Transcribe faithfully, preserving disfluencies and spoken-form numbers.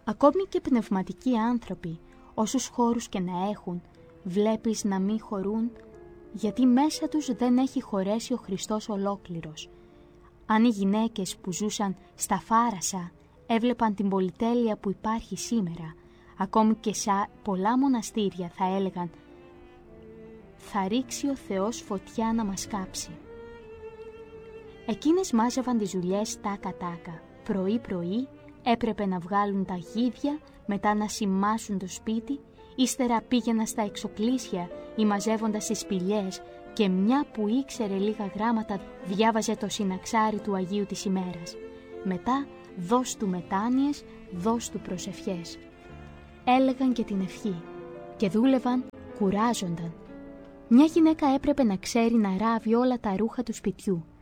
Ακόμη και πνευματικοί άνθρωποι, όσους χώρους και να έχουν, βλέπεις να μην χωρούν, γιατί μέσα τους δεν έχει χωρέσει ο Χριστός ολόκληρος. Αν οι γυναίκες που ζούσαν στα Φάρασα έβλεπαν την πολυτέλεια που υπάρχει σήμερα, ακόμη και σε πολλά μοναστήρια θα έλεγαν «Θα ρίξει ο Θεός φωτιά να μας κάψει». Εκείνες μάζευαν τις δουλειές τάκα-τάκα. Πρωί-πρωί έπρεπε να βγάλουν τα γίδια, μετά να σημάσουν το σπίτι, ύστερα πήγαιναν στα εξοκλήσια ή μαζεύοντας τις σπηλιές και μια που ήξερε λίγα γράμματα διάβαζε το συναξάρι του Αγίου της ημέρας. Μετά δώσ' του μετάνοιες, δώσ' του προσευχές. Έλεγαν και την ευχή και δούλευαν, κουράζονταν. Μια γυναίκα έπρεπε να ξέρει να ράβει όλα τα ρούχα του σπιτιού.